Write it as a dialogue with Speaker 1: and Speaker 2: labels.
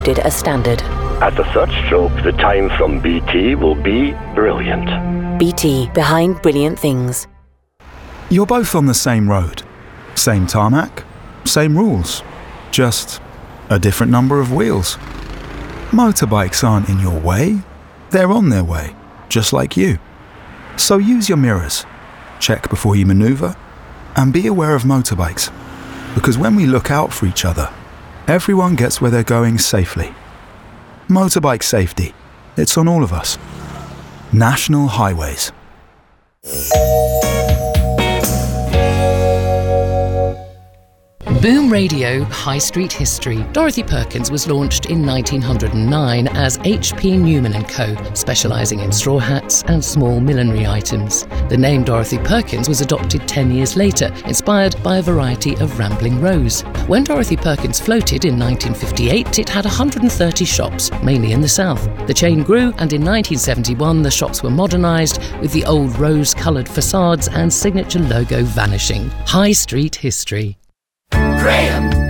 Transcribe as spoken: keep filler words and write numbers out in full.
Speaker 1: did a standard.
Speaker 2: At the such stroke, the time from B T will be brilliant.
Speaker 1: B T, behind brilliant things.
Speaker 3: You're both on the same road. Same tarmac, same rules. Just a different number of wheels. Motorbikes aren't in your way. They're on their way, just like you. So use your mirrors. Check before you maneuver. And be aware of motorbikes. Because when we look out for each other, everyone gets where they're going safely. Motorbike safety. It's on all of us. National Highways.
Speaker 4: Boom Radio High Street History. Dorothy Perkins was launched in nineteen oh nine as H P Newman and Co, specialising in straw hats and small millinery items. The name Dorothy Perkins was adopted ten years later, inspired by a variety of Rambling Rose. When Dorothy Perkins floated in nineteen fifty-eight, it had one hundred thirty shops, mainly in the south. The chain grew, and in nineteen seventy-one the shops were modernised, with the old rose-coloured facades and signature logo vanishing. High Street History.
Speaker 5: Graham